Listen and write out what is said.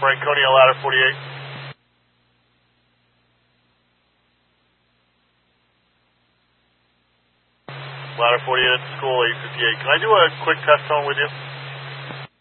Franconia, ladder 48. Ladder 48 at school, 858. Can I do a quick test home with you?